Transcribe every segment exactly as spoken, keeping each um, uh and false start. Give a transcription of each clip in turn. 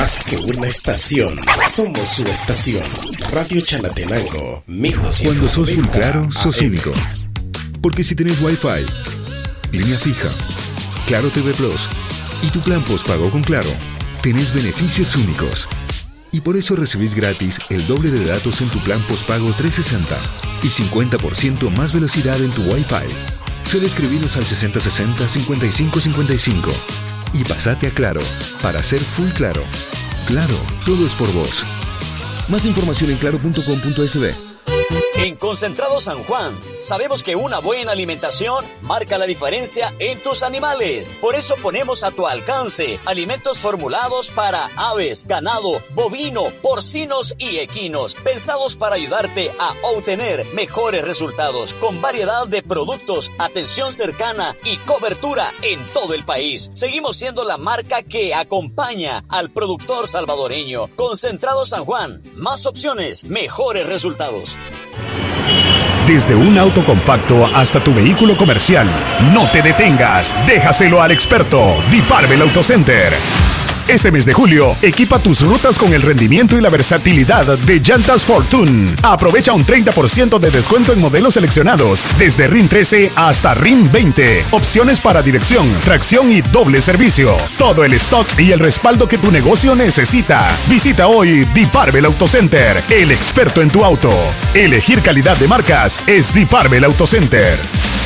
Más que una estación, somos su estación. Radio Chalatenango, mil doscientos noventa. Cuando sos full claro, sos A M. único. Porque si tenés Wi-Fi, línea fija, Claro T V Plus y tu plan postpago con Claro, tenés beneficios únicos. Y por eso recibís gratis el doble de datos en tu plan postpago trescientos sesenta y cincuenta por ciento más velocidad en tu Wi-Fi. Solo escribiros al sesenta sesenta cincuenta y cinco cincuenta y cinco y pasate a Claro para ser full claro. Claro, todo es por vos. Más información en claro punto com punto es be. En Concentrado San Juan, sabemos que una buena alimentación marca la diferencia en tus animales. Por eso ponemos a tu alcance alimentos formulados para aves, ganado, bovino, porcinos y equinos, pensados para ayudarte a obtener mejores resultados, con variedad de productos, atención cercana y cobertura en todo el país. Seguimos siendo la marca que acompaña al productor salvadoreño. Concentrado San Juan, más opciones, mejores resultados. Desde un auto compacto hasta tu vehículo comercial, no te detengas, déjaselo al experto, Diparvel Auto Center. Este mes de julio, equipa tus rutas con el rendimiento y la versatilidad de llantas Fortune. Aprovecha un treinta por ciento de descuento en modelos seleccionados, desde R I M trece hasta R I M veinte. Opciones para dirección, tracción y doble servicio. Todo el stock y el respaldo que tu negocio necesita. Visita hoy Diparvel Auto Center, el experto en tu auto. Elegir calidad de marcas es Diparvel Auto Center.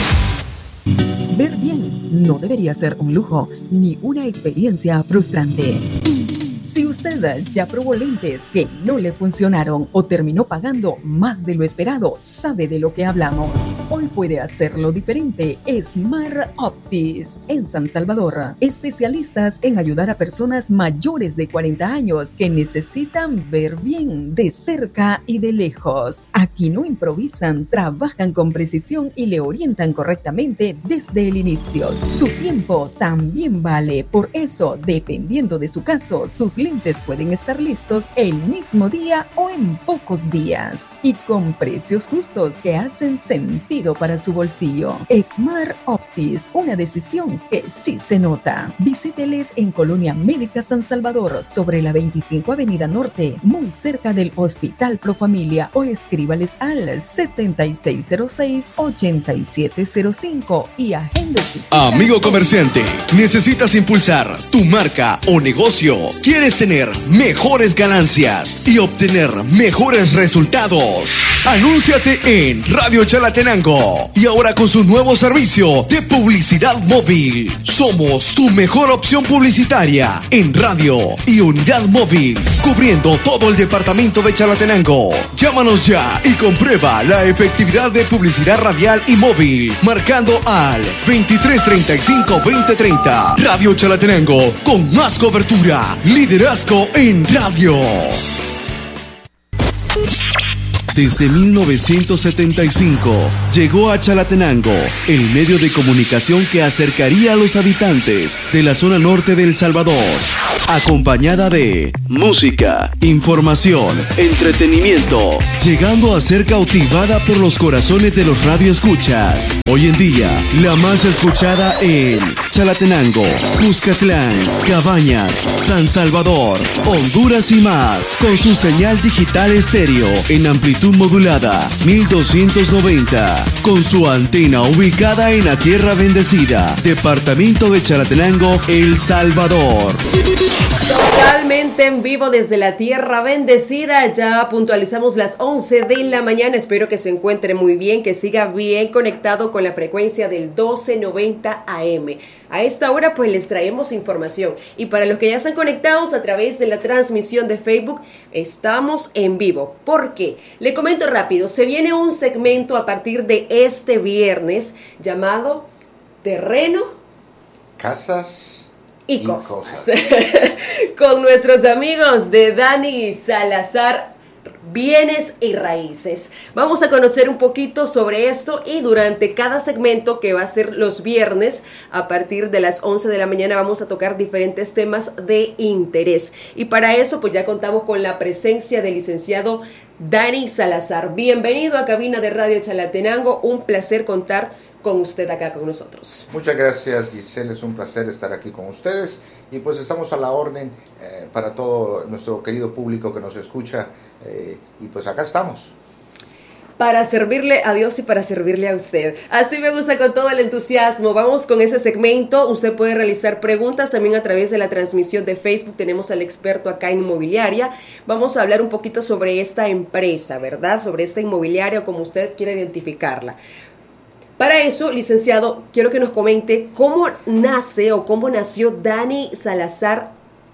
Ver bien no debería ser un lujo ni una experiencia frustrante. Si usted ya probó lentes que no le funcionaron o terminó pagando más de lo esperado, sabe de lo que hablamos. Hoy puede hacerlo diferente. Smart Optics en San Salvador. Especialistas en ayudar a personas mayores de cuarenta años que necesitan ver bien de cerca y de lejos. Aquí no improvisan, trabajan con precisión y le orientan correctamente desde el inicio. Su tiempo también vale. Por eso, dependiendo de su caso, sus lentes pueden estar listos el mismo día o en pocos días y con precios justos que hacen sentido para su bolsillo. Smart Optics, una decisión que sí se nota. Visíteles en Colonia Médica San Salvador, sobre la veinticinco Avenida Norte, muy cerca del Hospital Profamilia, o escríbales al setenta y seis cero seis, ochenta y siete cero cinco y agende su cita. Amigo comerciante, ¿necesitas impulsar tu marca o negocio? ¿Quieres tener mejores ganancias y obtener mejores resultados? Anúnciate en Radio Chalatenango y ahora con su nuevo servicio de publicidad móvil. Somos tu mejor opción publicitaria en radio y unidad móvil, cubriendo todo el departamento de Chalatenango. Llámanos ya y comprueba la efectividad de publicidad radial y móvil marcando al veintitrés treinta y cinco veinte treinta. Radio Chalatenango, con más cobertura, liderazgo en radio. Desde mil novecientos setenta y cinco llegó a Chalatenango el medio de comunicación que acercaría a los habitantes de la zona norte de El Salvador, acompañada de música, información, entretenimiento, llegando a ser cautivada por los corazones de los radioescuchas. Hoy en día, la más escuchada en Chalatenango, Cuscatlán, Cabañas, San Salvador, Honduras y más, con su señal digital estéreo en amplitud modulada mil doscientos noventa, con su antena ubicada en la Tierra Bendecida, departamento de Chalatenango, El Salvador. Totalmente en vivo desde la Tierra Bendecida. Ya puntualizamos las once de la mañana. Espero que se encuentre muy bien, que siga bien conectado con la frecuencia del doce noventa A M. A esta hora pues les traemos información. Y para los que ya están conectados a través de la transmisión de Facebook, estamos en vivo. ¿Por qué? Le comento rápido. Se viene un segmento a partir de este viernes llamado Terreno, Casas y cosas, y cosas. Con nuestros amigos de Dani Salazar, Bienes y Raíces. Vamos a conocer un poquito sobre esto y durante cada segmento, que va a ser los viernes a partir de las once de la mañana, vamos a tocar diferentes temas de interés. Y para eso pues ya contamos con la presencia del licenciado Dani Salazar. Bienvenido a cabina de Radio Chalatenango, un placer contar con usted acá con nosotros. Muchas gracias, Giselle, es un placer estar aquí con ustedes y pues estamos a la orden eh, para todo nuestro querido público que nos escucha eh, y pues acá estamos. Para servirle a Dios y para servirle a usted. Así me gusta, con todo el entusiasmo. Vamos con ese segmento. Usted puede realizar preguntas también a través de la transmisión de Facebook. Tenemos al experto acá en inmobiliaria. Vamos a hablar un poquito sobre esta empresa, ¿verdad? Sobre esta inmobiliaria o como usted quiera identificarla. Para eso, licenciado, quiero que nos comente cómo nace o cómo nació Dani Salazar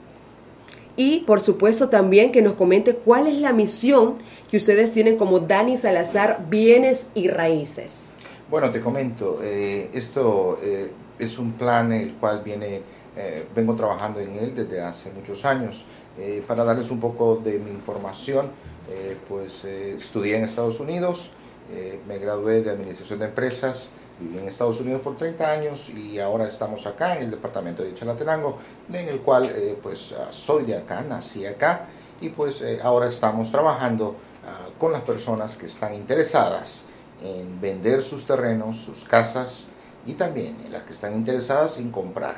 y, por supuesto, también que nos comente cuál es la misión que ustedes tienen como Dani Salazar Bienes y Raíces. Bueno, te comento, eh, esto eh, es un plan el cual viene, eh, vengo trabajando en él desde hace muchos años. Eh, para darles un poco de mi información, eh, pues eh, estudié en Estados Unidos, eh, me gradué de Administración de Empresas, viví en Estados Unidos por treinta años y ahora estamos acá en el departamento de Chalatenango, en el cual eh, pues soy de acá, nací acá y pues eh, ahora estamos trabajando Uh, con las personas que están interesadas en vender sus terrenos, sus casas y también en las que están interesadas en comprar.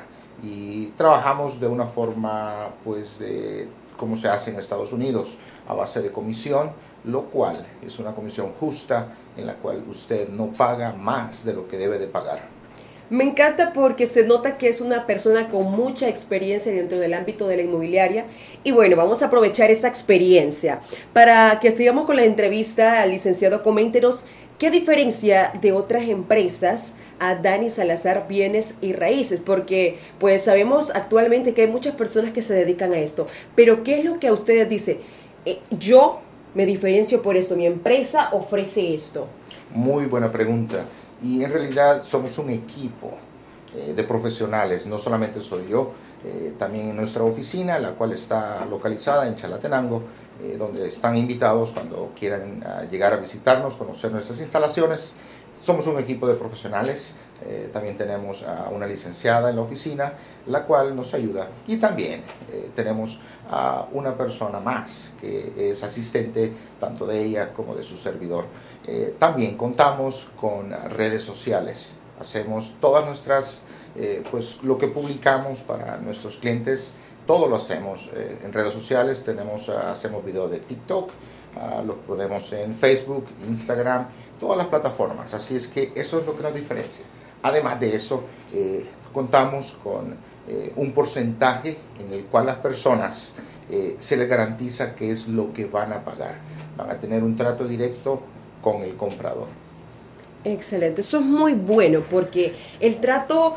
Y trabajamos de una forma, pues, de, como se hace en Estados Unidos, a base de comisión, lo cual es una comisión justa en la cual usted no paga más de lo que debe de pagar. Me encanta porque se nota que es una persona con mucha experiencia dentro del ámbito de la inmobiliaria y bueno, vamos a aprovechar esa experiencia. Para que sigamos con la entrevista al licenciado, coméntenos qué diferencia de otras empresas a Dani Salazar Bienes y Raíces, porque pues sabemos actualmente que hay muchas personas que se dedican a esto, pero ¿qué es lo que a ustedes dice? Eh, yo me diferencio por esto, mi empresa ofrece esto. Muy buena pregunta. Y en realidad somos un equipo eh, de profesionales, no solamente soy yo, eh, también en nuestra oficina, la cual está localizada en Chalatenango, eh, donde están invitados cuando quieran uh, llegar a visitarnos, conocer nuestras instalaciones. Somos un equipo de profesionales, eh, también tenemos a una licenciada en la oficina, la cual nos ayuda. Y también eh, tenemos a una persona más, que es asistente tanto de ella como de su servidor. Eh, también contamos con redes sociales. Hacemos todas nuestras, eh, pues lo que publicamos para nuestros clientes, todo lo hacemos eh, en redes sociales. Tenemos, uh, hacemos videos de TikTok, uh, lo ponemos en Facebook, Instagram, todas las plataformas. Así es que eso es lo que nos diferencia. Además de eso, eh, contamos con eh, un porcentaje en el cual las personas eh, se les garantiza qué es lo que van a pagar. Van a tener un trato directo con el comprador. Excelente, eso es muy bueno porque el trato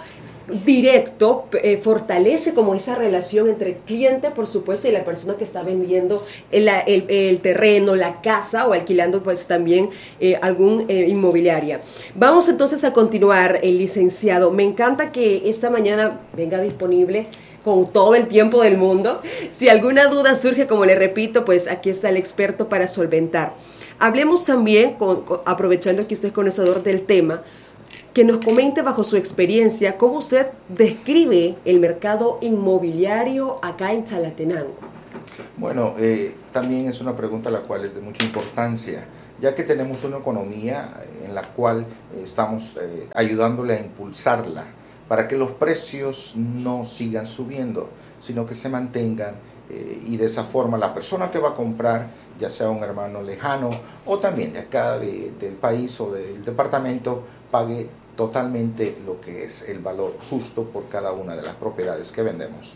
directo eh, fortalece como esa relación entre el cliente, por supuesto, y la persona que está vendiendo el, el, el terreno, la casa o alquilando pues también eh, algún eh, inmobiliaria. Vamos entonces a continuar, el licenciado. Me encanta que esta mañana venga disponible con todo el tiempo del mundo. Si alguna duda surge, como le repito, pues aquí está el experto para solventar. Hablemos también, con, con, aprovechando que usted es conocedor del tema, que nos comente bajo su experiencia cómo usted describe el mercado inmobiliario acá en Chalatenango. Bueno, eh, también es una pregunta la cual es de mucha importancia, ya que tenemos una economía en la cual eh, estamos eh, ayudándole a impulsarla para que los precios no sigan subiendo, sino que se mantengan eh, y de esa forma la persona que va a comprar, ya sea un hermano lejano o también de acá de, del país o del departamento, pague totalmente lo que es el valor justo por cada una de las propiedades que vendemos.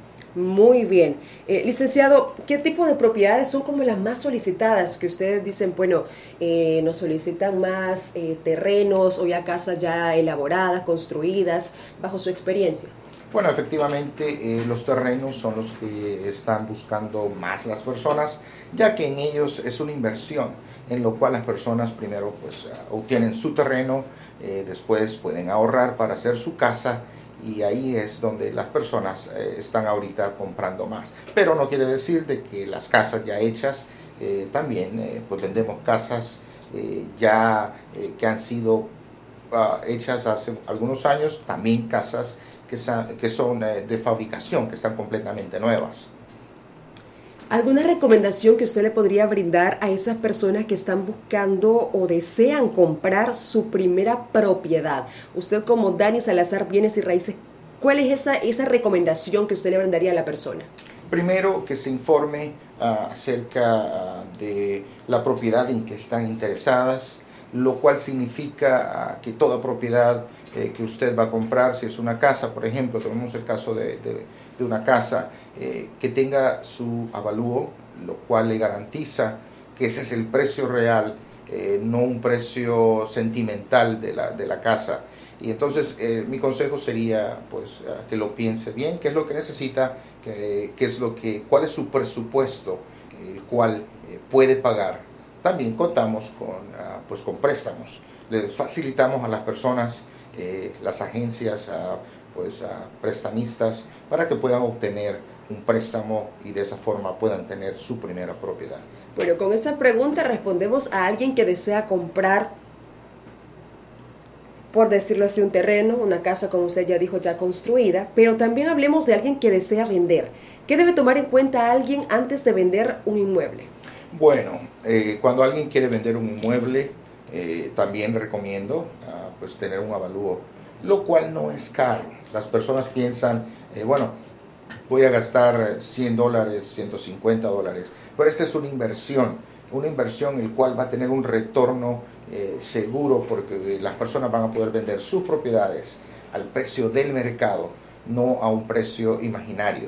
Muy bien. Eh, licenciado, ¿qué tipo de propiedades son como las más solicitadas? Que ustedes dicen, bueno, eh, nos solicitan más eh, terrenos o ya casas ya elaboradas, construidas, bajo su experiencia. Bueno, efectivamente eh, los terrenos son los que están buscando más las personas, ya que en ellos es una inversión, en lo cual las personas primero pues uh, obtienen su terreno, eh, después pueden ahorrar para hacer su casa, y ahí es donde las personas eh, están ahorita comprando más. Pero no quiere decir de que las casas ya hechas, eh, también eh, pues vendemos casas eh, ya eh, que han sido uh, hechas hace algunos años, también casas que, sa- que son eh, de fabricación, que están completamente nuevas. ¿Alguna recomendación que usted le podría brindar a esas personas que están buscando o desean comprar su primera propiedad? Usted, como Dani Salazar Bienes y Raíces, ¿cuál es esa, esa recomendación que usted le brindaría a la persona? Primero, que se informe uh, acerca uh, de la propiedad en que están interesadas, lo cual significa uh, que toda propiedad eh, que usted va a comprar, si es una casa, por ejemplo, tenemos el caso de, de, de una casa, eh, que tenga su avalúo, lo cual le garantiza que ese es el precio real, eh, no un precio sentimental de la, de la casa. Y entonces eh, mi consejo sería pues uh, que lo piense bien, qué es lo que necesita, qué, qué es lo que, cuál es su presupuesto, el cual eh, puede pagar. También contamos con, uh, pues, con préstamos. Les facilitamos a las personas, eh, las agencias, uh, pues, uh, prestamistas, para que puedan obtener un préstamo y de esa forma puedan tener su primera propiedad. Bueno, con esa pregunta respondemos a alguien que desea comprar, por decirlo así, un terreno, una casa, como usted ya dijo, ya construida, pero también hablemos de alguien que desea vender. ¿Qué debe tomar en cuenta alguien antes de vender un inmueble? Bueno, eh, cuando alguien quiere vender un inmueble, eh, también recomiendo uh, pues tener un avalúo, lo cual no es caro. Las personas piensan, eh, bueno, voy a gastar cien dólares, ciento cincuenta dólares, pero esta es una inversión, una inversión el cual va a tener un retorno Eh, seguro, porque las personas van a poder vender sus propiedades al precio del mercado, no a un precio imaginario.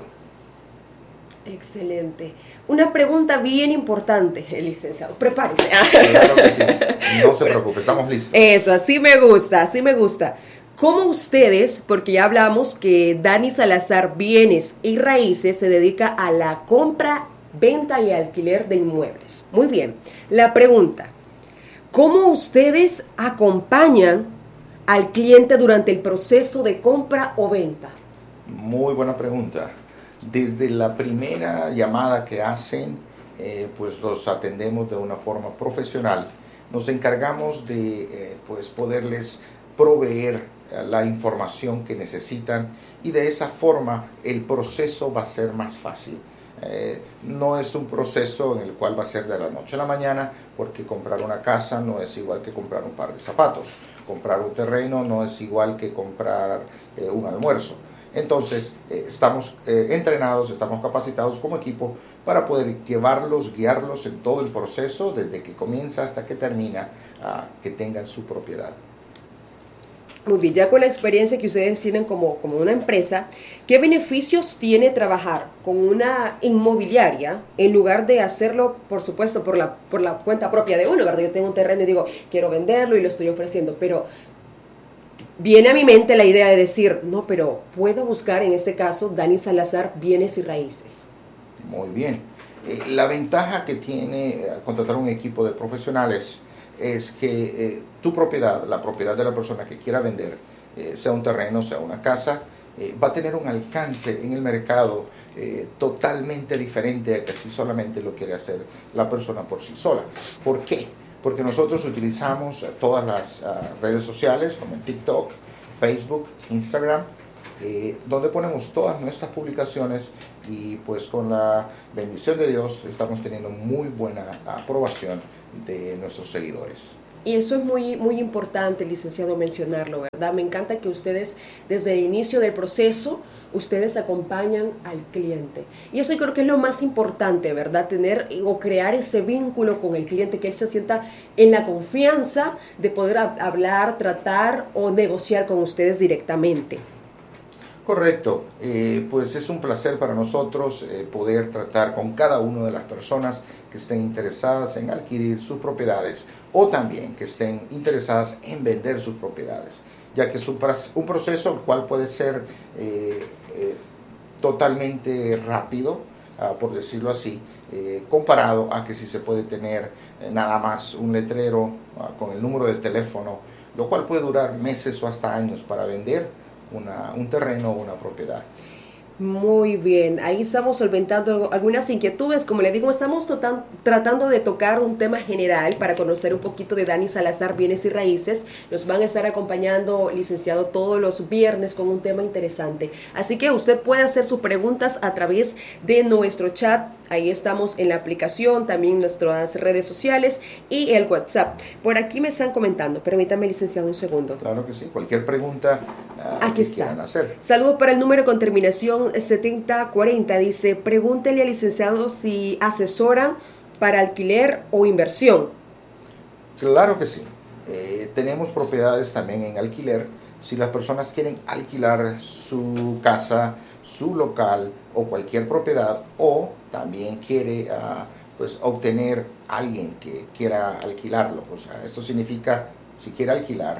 Excelente. Una pregunta bien importante, el licenciado. Prepárese. Claro que sí. No se preocupe, estamos listos. Eso, así me gusta, así me gusta. ¿Cómo ustedes, porque ya hablamos que Dani Salazar Bienes y Raíces se dedica a la compra, venta y alquiler de inmuebles? Muy bien. La pregunta: ¿cómo ustedes acompañan al cliente durante el proceso de compra o venta? Muy buena pregunta. Desde la primera llamada que hacen, eh, pues los atendemos de una forma profesional. Nos encargamos de eh, pues poderles proveer eh, la información que necesitan y de esa forma el proceso va a ser más fácil. Eh, no es un proceso en el cual va a ser de la noche a la mañana, porque comprar una casa no es igual que comprar un par de zapatos, comprar un terreno no es igual que comprar eh, un almuerzo. Entonces eh, estamos eh, entrenados, estamos capacitados como equipo para poder llevarlos, guiarlos en todo el proceso, desde que comienza hasta que termina, a que tengan su propiedad. Muy bien, ya con la experiencia que ustedes tienen como, como una empresa, ¿qué beneficios tiene trabajar con una inmobiliaria en lugar de hacerlo, por supuesto, por la, por la cuenta propia de uno, ¿verdad? Yo tengo un terreno y digo, quiero venderlo y lo estoy ofreciendo, pero viene a mi mente la idea de decir, no, pero puedo buscar en este caso Dani Salazar Bienes y Raíces. Muy bien. Eh, la ventaja que tiene al contratar un equipo de profesionales es que eh, tu propiedad, la propiedad de la persona que quiera vender, eh, sea un terreno, sea una casa, eh, va a tener un alcance en el mercado eh, totalmente diferente a que si solamente lo quiere hacer la persona por sí sola. ¿Por qué? Porque nosotros utilizamos uh, todas las uh, redes sociales como TikTok, Facebook, Instagram, eh, donde ponemos todas nuestras publicaciones y pues con la bendición de Dios estamos teniendo muy buena aprobación de nuestros seguidores. Y eso es muy, muy importante, licenciado, mencionarlo, ¿verdad? Me encanta que ustedes, desde el inicio del proceso, ustedes acompañan al cliente. Y eso creo que es lo más importante, ¿verdad? Tener o crear ese vínculo con el cliente, que él se sienta en la confianza de poder hablar, tratar o negociar con ustedes directamente. Correcto, eh, pues es un placer para nosotros eh, poder tratar con cada una de las personas que estén interesadas en adquirir sus propiedades o también que estén interesadas en vender sus propiedades, ya que es un, un proceso el cual puede ser eh, eh, totalmente rápido, uh, por decirlo así, eh, comparado a que si se puede tener eh, nada más un letrero uh, con el número de teléfono, lo cual puede durar meses o hasta años para vender Una, un terreno o una propiedad. Muy bien, ahí estamos solventando algunas inquietudes. Como le digo, estamos totan- tratando de tocar un tema general para conocer un poquito de Dani Salazar, Bienes y Raíces. Nos van a estar acompañando, licenciado, todos los viernes con un tema interesante. Así que usted puede hacer sus preguntas a través de nuestro chat. Ahí estamos en la aplicación, también nuestras redes sociales y el WhatsApp. Por aquí me están comentando, permítame, licenciado, un segundo. Claro que sí, cualquier pregunta uh, Aquí que está. quieran hacer. Saludos para el número con terminación setenta cuarenta. Dice, pregúntele al licenciado si asesoran para alquiler o inversión. Claro que sí. Eh, tenemos propiedades también en alquiler. Si las personas quieren alquilar su casa, su local o cualquier propiedad, o también quiere uh, pues obtener a alguien que quiera alquilarlo. O sea, esto significa si quiere alquilar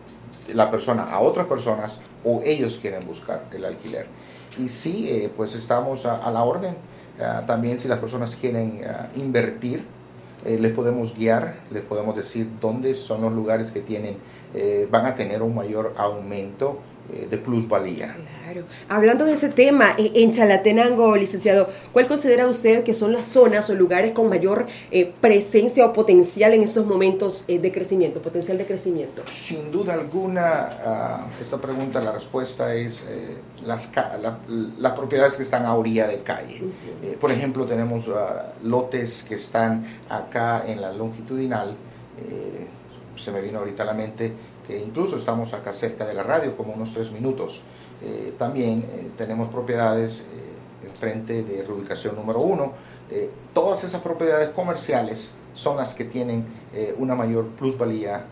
la persona a otras personas o ellos quieren buscar el alquiler. Y sí, eh, pues estamos a, a la orden. Uh, también si las personas quieren uh, invertir, eh, les podemos guiar, les podemos decir dónde son los lugares que tienen, eh, van a tener un mayor aumento eh, de plusvalía. Claro. Hablando de ese tema, en Chalatenango, licenciado, ¿cuál considera usted que son las zonas o lugares con mayor eh, presencia o potencial en estos momentos eh, de crecimiento, potencial de crecimiento? Sin duda alguna, uh, esta pregunta, la respuesta es eh, las, la, las propiedades que están a orilla de calle. Uh-huh. Eh, por ejemplo, tenemos uh, lotes que están acá en la longitudinal, eh, se me vino ahorita a la mente que incluso estamos acá cerca de la radio, como unos tres minutos. Eh, también eh, tenemos propiedades eh, enfrente de reubicación número uno. Eh, todas esas propiedades comerciales son las que tienen eh, una mayor plusvalía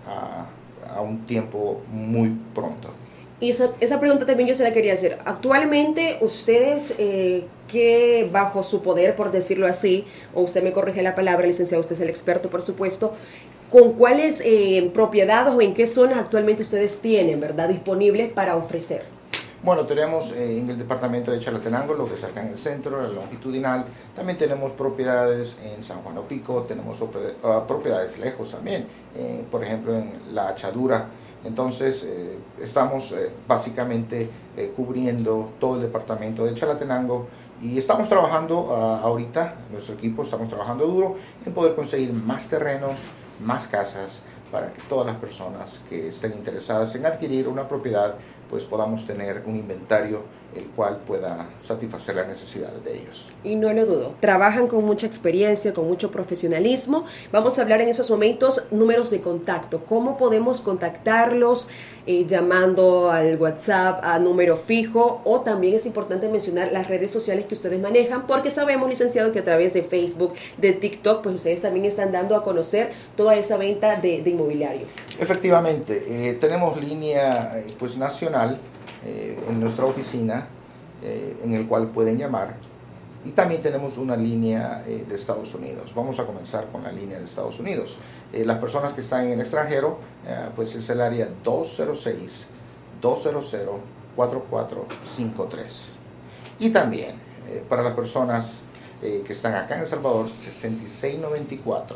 a, a un tiempo muy pronto. Y esa, esa pregunta también yo se la quería hacer. Actualmente, ustedes, eh, que bajo su poder, por decirlo así, o usted me corrige la palabra, licenciado, usted es el experto, por supuesto, ¿con cuáles eh, propiedades o en qué zonas actualmente ustedes tienen, verdad, disponibles para ofrecer? Bueno, tenemos eh, en el departamento de Chalatenango, lo que es acá en el centro, la longitudinal. También tenemos propiedades en San Juan Opico, tenemos uh, propiedades lejos también, eh, por ejemplo en La Achadura. Entonces, eh, estamos eh, básicamente eh, cubriendo todo el departamento de Chalatenango y estamos trabajando uh, ahorita, nuestro equipo estamos trabajando duro en poder conseguir más terrenos, más casas, para que todas las personas que estén interesadas en adquirir una propiedad pues podamos tener un inventario el cual pueda satisfacer las necesidades de ellos. Y no lo dudo, trabajan con mucha experiencia, con mucho profesionalismo. Vamos a hablar en esos momentos números de contacto, cómo podemos contactarlos, eh, llamando al WhatsApp a número fijo, o también es importante mencionar las redes sociales que ustedes manejan, porque sabemos, licenciado, que a través de Facebook, de TikTok, pues ustedes también están dando a conocer toda esa venta de, de inmobiliario. Efectivamente, eh, tenemos línea eh, pues nacional eh, en nuestra oficina, eh, en el cual pueden llamar, y también tenemos una línea eh, de Estados Unidos. Vamos a comenzar con la línea de Estados Unidos. Eh, las personas que están en el extranjero, eh, pues es el área dos cero seis, dos cero cero, cuatro cuatro cinco tres. Y también eh, para las personas eh, que están acá en El Salvador, sesenta y seis noventa y cuatro,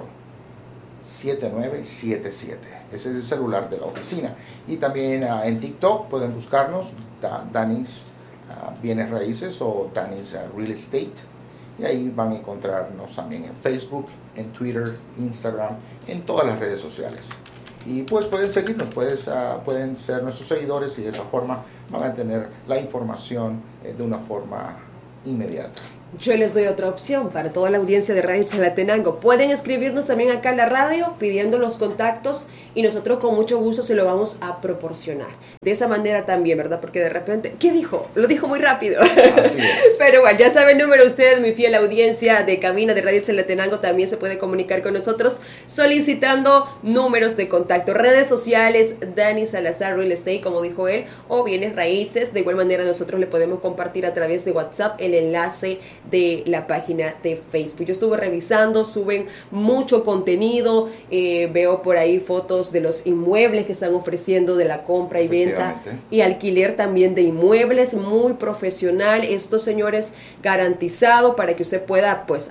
siete nueve siete siete. Ese es el celular de la oficina. Y también uh, en TikTok pueden buscarnos, da, Dani's uh, Bienes Raíces o Dani's uh, Real Estate. Y ahí van a encontrarnos también en Facebook, en Twitter, Instagram, en todas las redes sociales. Y pues pueden seguirnos, puedes, uh, pueden ser nuestros seguidores y de esa forma van a tener la información eh, de una forma inmediata. Yo les doy otra opción para toda la audiencia de Radio Chalatenango. Pueden escribirnos también acá en la radio pidiendo los contactos y nosotros con mucho gusto se lo vamos a proporcionar. De esa manera también, ¿verdad? Porque de repente, ¿qué dijo? Lo dijo muy rápido. Así es. Pero bueno, ya saben, número ustedes, mi fiel audiencia de cabina de Radio Chalatenango, también se puede comunicar con nosotros solicitando números de contacto. Redes sociales, Dani Salazar Real Estate, como dijo él, o Bienes Raíces. De igual manera nosotros le podemos compartir a través de WhatsApp el enlace de la página de Facebook. Yo estuve revisando, suben mucho contenido, eh, veo por ahí fotos de los inmuebles que están ofreciendo, de la compra y venta y alquiler también de inmuebles, muy profesional. Esto, señores, garantizado para que usted pueda pues a,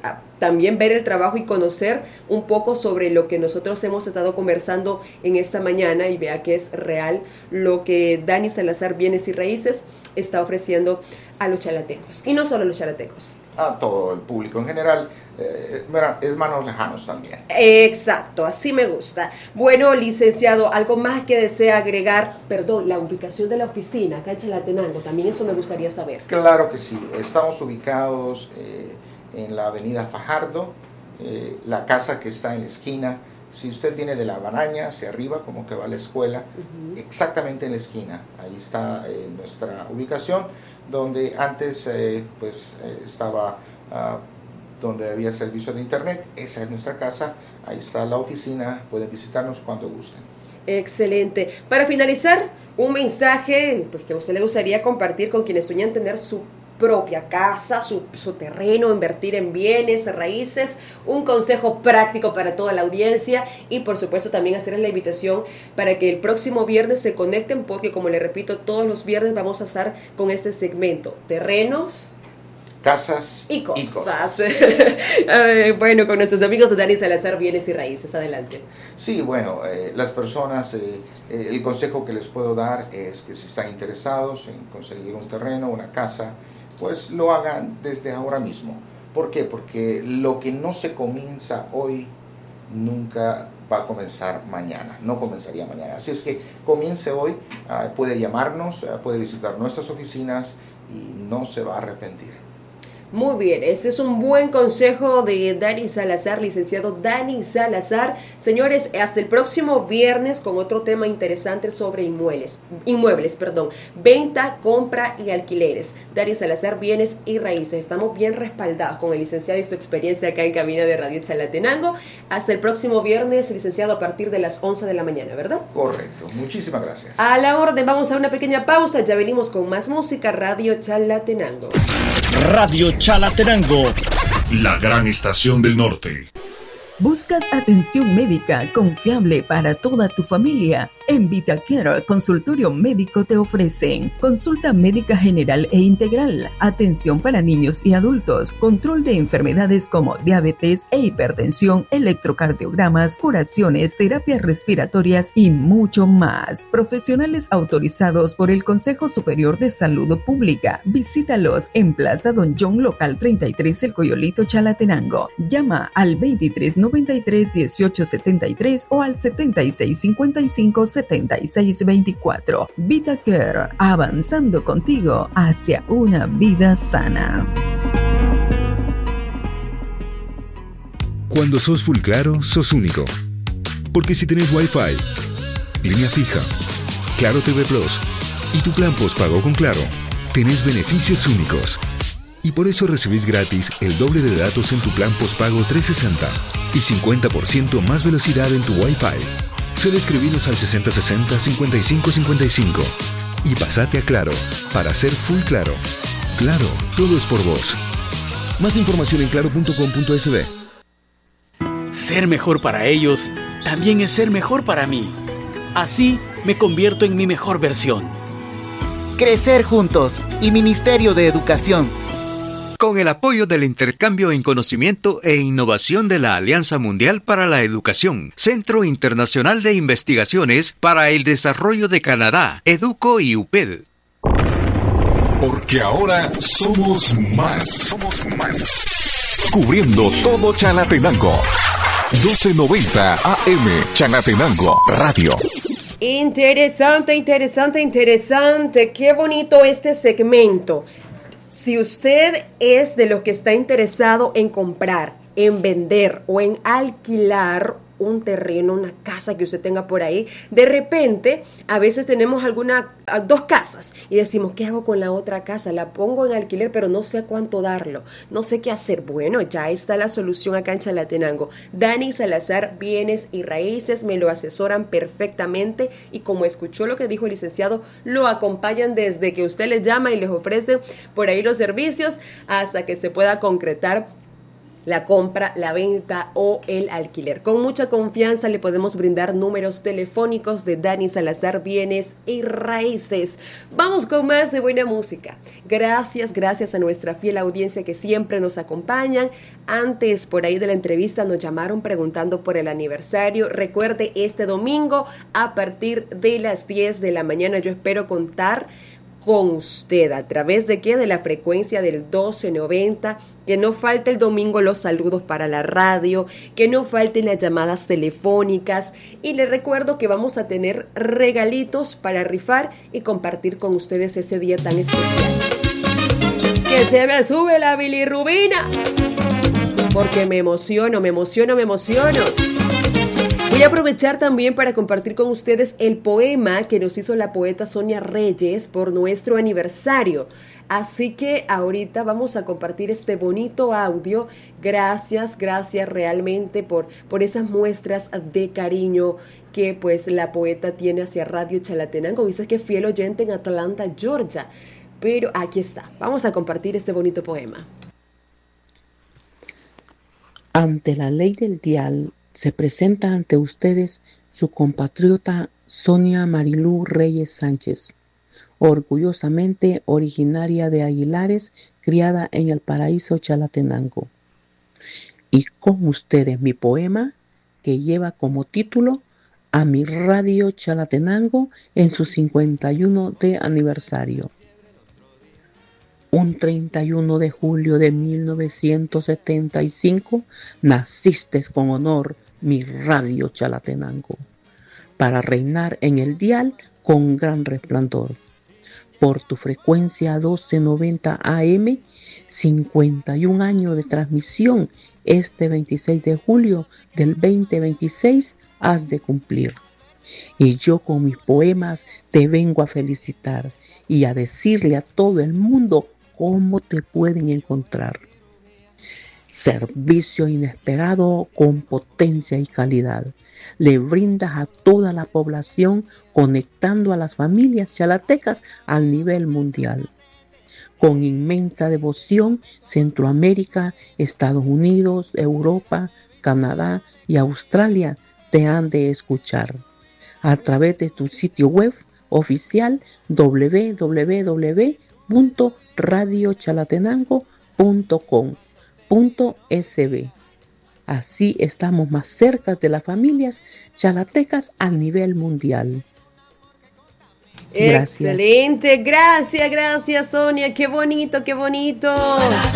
también ver el trabajo y conocer un poco sobre lo que nosotros hemos estado conversando en esta mañana y vea que es real lo que Dani Salazar Bienes y Raíces está ofreciendo a los chalatecos. Y no solo a los chalatecos. A todo el público en general, eh, hermanos lejanos también. Exacto, así me gusta. Bueno, licenciado, ¿algo más que desea agregar? Perdón, la ubicación de la oficina acá en Chalatenango, también eso me gustaría saber. Claro que sí, estamos ubicados eh, en la avenida Fajardo, eh, la casa que está en la esquina. Si usted viene de La Baraña hacia arriba, como que va a la escuela, uh-huh. exactamente en la esquina, ahí está eh, nuestra ubicación, donde antes eh, pues eh, estaba uh, donde había servicio de internet. Esa es nuestra casa, ahí está la oficina, pueden visitarnos cuando gusten. Excelente. Para finalizar, un mensaje pues, que a usted le gustaría compartir con quienes sueñan tener su propia casa, su, su terreno, invertir en bienes, raíces, un consejo práctico para toda la audiencia y por supuesto también hacerles la invitación para que el próximo viernes se conecten porque como le repito, todos los viernes vamos a estar con este segmento, terrenos, casas y cosas. Y cosas. Bueno, con nuestros amigos de Dani Salazar Bienes y Raíces, adelante. Sí, bueno, eh, las personas, eh, eh, el consejo que les puedo dar es que si están interesados en conseguir un terreno, una casa, pues lo hagan desde ahora mismo. ¿Por qué? Porque lo que no se comienza hoy nunca va a comenzar mañana, no comenzaría mañana. Así es que comience hoy, uh, puede llamarnos, uh, puede visitar nuestras oficinas y no se va a arrepentir. Muy bien, ese es un buen consejo de Dani Salazar, licenciado Dani Salazar. Señores, hasta el próximo viernes con otro tema interesante sobre inmuebles, inmuebles, perdón, venta, compra y alquileres. Dani Salazar, Bienes y Raíces. Estamos bien respaldados con el licenciado y su experiencia acá en cabina de Radio Chalatenango. Hasta el próximo viernes, licenciado, a partir de las once de la mañana, ¿verdad? Correcto, muchísimas gracias. A la orden, vamos a una pequeña pausa, ya venimos con más música. Radio Chalatenango. Radio Chalatenango, la gran estación del norte. ¿Buscas atención médica confiable para toda tu familia? En VitaCare Consultorio Médico te ofrecen consulta médica general e integral, atención para niños y adultos, control de enfermedades como diabetes e hipertensión, electrocardiogramas, curaciones, terapias respiratorias y mucho más. Profesionales autorizados por el Consejo Superior de Salud Pública. Visítalos en Plaza Don John, local treinta y tres, El Coyolito, Chalatenango. Llama al veintitrés noventa y tres dieciocho setenta y tres o al setenta y seis cincuenta y cinco setenta y seis veinticuatro. VitaCare, avanzando contigo hacia una vida sana. Cuando sos full claro, sos único. Porque si tenés Wi-Fi, línea fija, Claro T V Plus y tu plan postpago con Claro, tenés beneficios únicos. Y por eso recibís gratis el doble de datos en tu plan postpago trescientos sesenta y cincuenta por ciento más velocidad en tu Wi-Fi. Solo escribinos al sesenta sesenta cincuenta y cinco cincuenta y cinco y pasate a Claro para ser full claro. Claro, todo es por vos. Más información en claro punto com punto es be. Ser mejor para ellos también es ser mejor para mí. Así me convierto en mi mejor versión. Crecer juntos y Ministerio de Educación. Con el apoyo del intercambio en conocimiento e innovación de la Alianza Mundial para la Educación, Centro Internacional de Investigaciones para el Desarrollo de Canadá, Educo y U P E D. Porque ahora somos más. Somos más. Cubriendo todo Chalatenango. doce noventa A M Chalatenango Radio. Interesante, interesante, interesante. Qué bonito este segmento. Si usted es de los que está interesado en comprar, en vender o en alquilar un terreno, una casa que usted tenga por ahí, de repente a veces tenemos alguna, dos casas y decimos, ¿qué hago con la otra casa? La pongo en alquiler pero no sé a cuánto darlo, no sé qué hacer. Bueno, ya está la solución acá en Chalatenango. Dani Salazar Bienes y Raíces me lo asesoran perfectamente y como escuchó lo que dijo el licenciado, lo acompañan desde que usted les llama y les ofrece por ahí los servicios hasta que se pueda concretar la compra, la venta o el alquiler. Con mucha confianza le podemos brindar números telefónicos de Dani Salazar Bienes y Raíces. Vamos con más de buena música. Gracias, gracias a nuestra fiel audiencia que siempre nos acompañan. Antes, por ahí de la entrevista, nos llamaron preguntando por el aniversario. Recuerde, este domingo a partir de las diez de la mañana yo espero contar con usted. ¿A través de qué? De la frecuencia del doce noventa. Que no falte el domingo los saludos para la radio, que no falten las llamadas telefónicas. Y les recuerdo que vamos a tener regalitos para rifar y compartir con ustedes ese día tan especial. Que se me sube la bilirrubina, porque me emociono, me emociono, me emociono. Voy a aprovechar también para compartir con ustedes el poema que nos hizo la poeta Sonia Reyes por nuestro aniversario. Así que ahorita vamos a compartir este bonito audio. Gracias, gracias realmente por, por esas muestras de cariño que pues la poeta tiene hacia Radio Chalatenango. Dice que es fiel oyente en Atlanta, Georgia. Pero aquí está, vamos a compartir este bonito poema. Ante la ley del dial se presenta ante ustedes su compatriota Sonia Marilú Reyes Sánchez, orgullosamente originaria de Aguilares, criada en el paraíso Chalatenango. Y con ustedes mi poema que lleva como título A mi Radio Chalatenango en su cincuenta y uno de aniversario. Un treinta y uno de julio de mil novecientos setenta y cinco naciste con honor, mi Radio Chalatenango, para reinar en el dial con gran resplandor. Por tu frecuencia doce noventa A M, cincuenta y un años de transmisión, este veintiséis de julio del veinte veintiséis has de cumplir. Y yo con mis poemas te vengo a felicitar y a decirle a todo el mundo cómo te pueden encontrar. Servicio inesperado con potencia y calidad. Le brindas a toda la población conectando a las familias chalatecas al nivel mundial. Con inmensa devoción, Centroamérica, Estados Unidos, Europa, Canadá y Australia te han de escuchar. A través de tu sitio web oficial doble u doble u doble u punto radio chalatenango punto com punto es be. Así estamos más cerca de las familias chalatecas a nivel mundial. Gracias. Excelente, gracias, gracias Sonia, qué bonito, qué bonito.